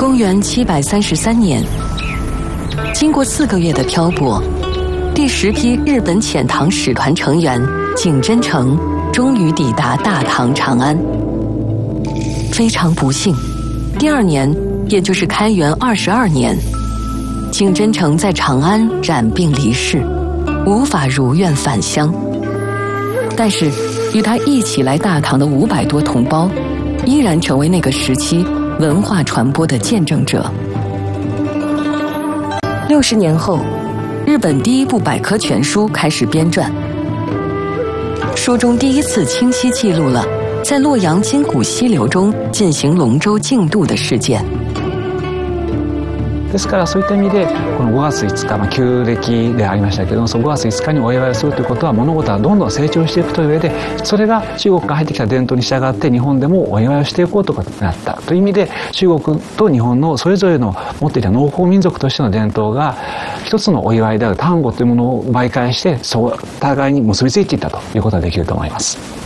公元733年，经过4个月的漂泊，第10批日本遣唐使团成员景真诚终于抵达大唐长安。非常不幸，第2年，也就是开元22年，景真诚在长安染病离世，无法如愿返乡。但是，与他一起来大唐的500多同胞，依然成为那个时期文化传播的见证者。60年后，日本第1部百科全书开始编撰，书中第一次清晰记录了在洛阳金谷溪流中进行龙舟竞渡的事件。 ですからそういった意味でこの5月5日、旧暦でありましたけど、その5月5日にお祝いをするということは物事はどんどん成長していくという上で、それが中国から入ってきた伝統に従って日本でもお祝いをしていこうということになったという意味で、中国と日本のそれぞれの持っていた農耕民族としての伝統が一つのお祝いである端午というものを媒介して、互いに結びついていったということができると思います。